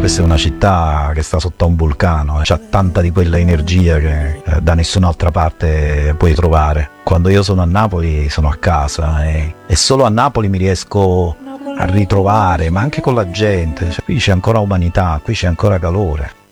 Questa è una città che sta sotto a un vulcano, c'ha tanta di quella energia che da nessun'altra parte puoi trovare. Quando io sono a Napoli sono a casa e solo a Napoli mi riesco a ritrovare, ma anche con la gente. Cioè, qui c'è ancora umanità, qui c'è ancora calore.